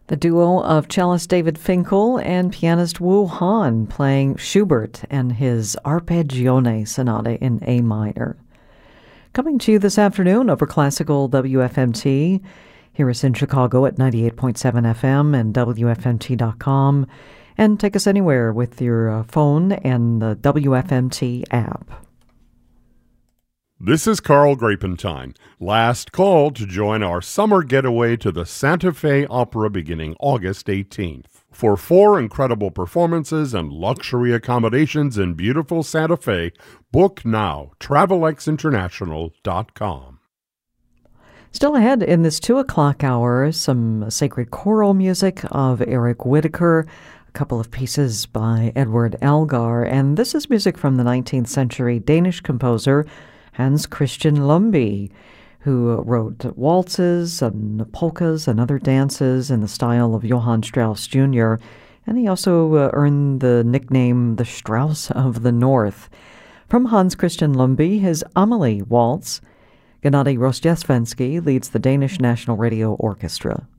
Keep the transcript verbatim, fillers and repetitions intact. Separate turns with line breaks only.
The duo of cellist David Finkel and pianist Wu Han playing Schubert and his Arpeggione Sonata in A minor. Coming to you this afternoon over Classical W F M T. Hear us in Chicago at ninety-eight point seven F M and W F M T dot com. And take us anywhere with your uh, phone and the W F M T app.
This is Carl Grapentine. Last call to join our summer getaway to the Santa Fe Opera beginning August eighteenth. For four incredible performances and luxury accommodations in beautiful Santa Fe, book now, travel x international dot com.
Still ahead in this two o'clock hour, some sacred choral music of Eric Whitacre, a couple of pieces by Edward Elgar, and this is music from the nineteenth century Danish composer Hans Christian Lumbye, who wrote waltzes and polkas and other dances in the style of Johann Strauss Junior, and he also uh, earned the nickname the Strauss of the North. From Hans Christian Lumbye, his Amelie Waltz, Gennady Rozhdestvensky leads the Danish National Radio Orchestra.